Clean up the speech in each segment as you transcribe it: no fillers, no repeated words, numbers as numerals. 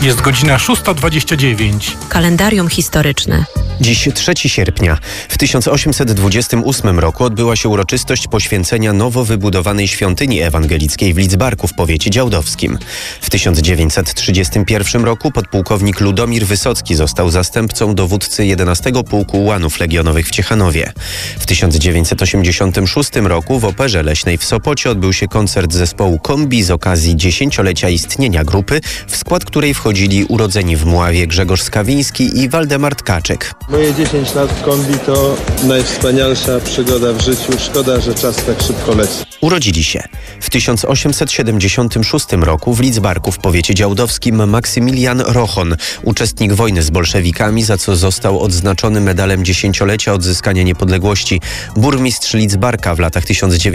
Jest godzina 6:29. Kalendarium historyczne. Dziś 3 sierpnia. W 1828 roku odbyła się uroczystość poświęcenia nowo wybudowanej świątyni ewangelickiej w Lidzbarku w powiecie działdowskim. W 1931 roku podpułkownik Ludomir Wysocki został zastępcą dowódcy 11 Pułku Ułanów Legionowych w Ciechanowie. W 1986 roku w Operze Leśnej w Sopocie odbył się koncert zespołu Kombi z okazji 10-lecia istnienia grupy, w skład której wchodzili urodzeni w Mławie Grzegorz Skawiński i Waldemar Tkaczyk. Moje 10 lat w Kombi to najwspanialsza przygoda w życiu. Szkoda, że czas tak szybko leci. Urodzili się w 1876 roku w Lidzbarku w powiecie działdowskim Maksymilian Rochon, uczestnik wojny z bolszewikami, za co został odznaczony medalem 10-lecia odzyskania niepodległości. Burmistrz Lidzbarka w latach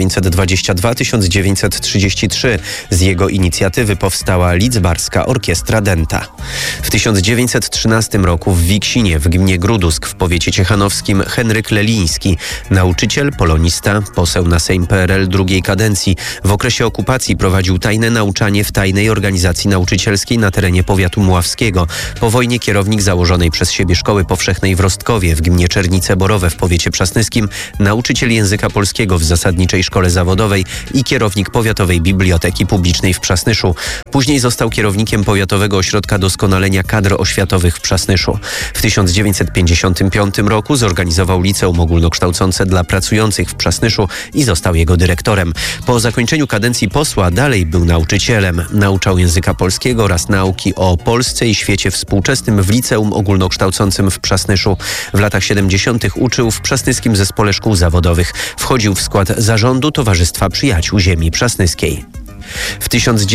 1922-1933. Z jego inicjatywy powstała Lidzbarska Orkiestra Dęta. W 1913 roku w Wiksinie w gminie Grudusk w powiecie ciechanowskim Henryk Leliński, nauczyciel, polonista, poseł na Sejm PRL drugiej kadencji. W okresie okupacji prowadził tajne nauczanie w tajnej organizacji nauczycielskiej na terenie powiatu mławskiego. Po wojnie kierownik założonej przez siebie Szkoły Powszechnej w Rostkowie w gminie Czernice Borowe w powiecie przasnyskim, nauczyciel języka polskiego w Zasadniczej Szkole Zawodowej i kierownik Powiatowej Biblioteki Publicznej w Przasnyszu. Później został kierownikiem Powiatowego Ośrodka Doskonalenia Kadr Oświatowych w Przasnyszu. W 1955 roku zorganizował liceum ogólnokształcące dla pracujących w Przasnyszu i został jego dyrektorem. Po zakończeniu kadencji posła dalej był nauczycielem. Nauczał języka polskiego oraz nauki o Polsce i świecie współczesnym w liceum ogólnokształcącym w Przasnyszu. W latach 70. uczył w Przasnyskim Zespole Szkół Zawodowych. Wchodził w skład zarządu Towarzystwa Przyjaciół Ziemi Przasnyskiej. W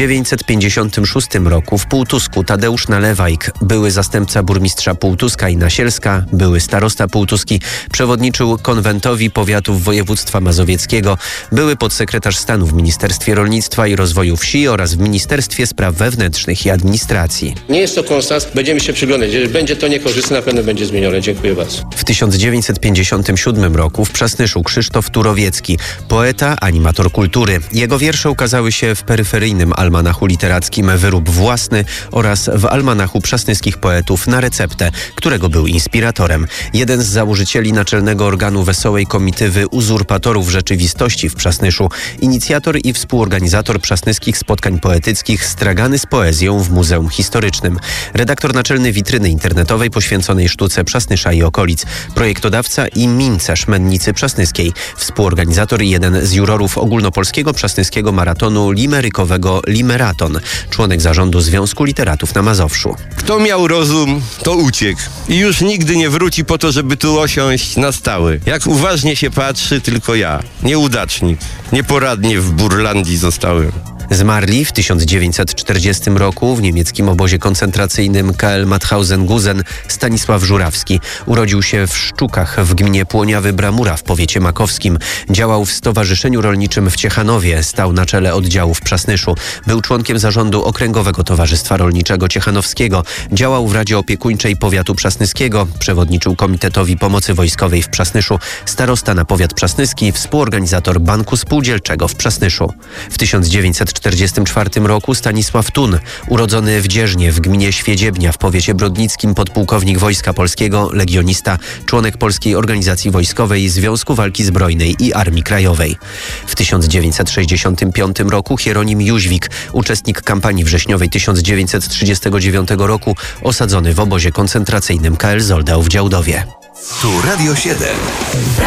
1956 roku w Półtusku Tadeusz Nalewajk, były zastępca burmistrza Półtuska i Nasielska, były starosta Półtuski, przewodniczył konwentowi powiatów województwa mazowieckiego, były podsekretarz stanu w Ministerstwie Rolnictwa i Rozwoju Wsi oraz w Ministerstwie Spraw Wewnętrznych i Administracji. Nie jest to konsens, będziemy się przyglądać. Jeżeli będzie to niekorzystne, na pewno będzie zmienione. Dziękuję bardzo. W 1957 roku w Przasnyszu Krzysztof Turowiecki, poeta, animator kultury. Jego wiersze ukazały się w peryferyjnym almanachu literackim Wyrób Własny oraz w almanachu przasnyskich poetów Na receptę, którego był inspiratorem. Jeden z założycieli naczelnego organu Wesołej Komitywy Uzurpatorów Rzeczywistości w Przasnyszu, inicjator i współorganizator przasnyskich spotkań poetyckich Stragany z poezją w Muzeum Historycznym. Redaktor naczelny witryny internetowej poświęconej sztuce Przasnysza i okolic. Projektodawca i mincerz Mennicy Przasnyskiej. Współorganizator i jeden z jurorów ogólnopolskiego przasnyskiego maratonu limerykowego Limeraton. Członek zarządu Związku Literatów na Mazowszu. Kto miał rozum, to uciekł. I już nigdy nie wróci po to, żeby tu osiąść na stałe. Jak uważnie się patrzy, tylko ja. Nieudacznik. Nieporadnie w Burlandii zostałem. Zmarli w 1940 roku w niemieckim obozie koncentracyjnym KL Mauthausen-Gusen Stanisław Żurawski. Urodził się w Szczukach w gminie Płoniawy-Bramura w powiecie makowskim. Działał w Stowarzyszeniu Rolniczym w Ciechanowie. Stał na czele oddziału w Przasnyszu. Był członkiem zarządu Okręgowego Towarzystwa Rolniczego Ciechanowskiego. Działał w Radzie Opiekuńczej Powiatu Przasnyskiego. Przewodniczył Komitetowi Pomocy Wojskowej w Przasnyszu. Starosta na powiat przasnyski. Współorganizator Banku Spółdzielczego w Przasnyszu. W 1944 roku Stanisław Thun, urodzony w Dzierżnie w gminie Świedziebnia w powiecie brodnickim, podpułkownik Wojska Polskiego, legionista, członek Polskiej Organizacji Wojskowej, Związku Walki Zbrojnej i Armii Krajowej. W 1965 roku Hieronim Jóźwik, uczestnik kampanii wrześniowej 1939 roku, osadzony w obozie koncentracyjnym KL Zoldau w Działdowie. Tu Radio 7.